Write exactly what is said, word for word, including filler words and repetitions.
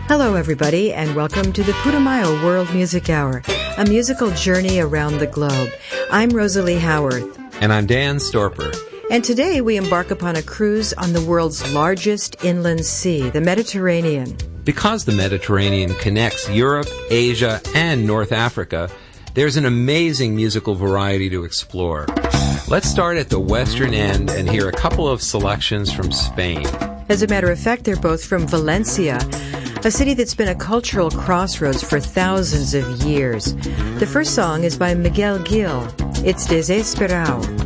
Hello, everybody, and welcome to the Putumayo World Music Hour, a musical journey around the globe. I'm Rosalie Howarth. And I'm Dan Storper. And today we embark upon a cruise on the world's largest inland sea, the Mediterranean. Because the Mediterranean connects Europe, Asia, and North Africa, there's an amazing musical variety to explore. Let's start at the western end and hear a couple of selections from Spain. As a matter of fact, they're both from Valencia, a city that's been a cultural crossroads for thousands of years. The first song is by Miguel Gil. It's Desesperao.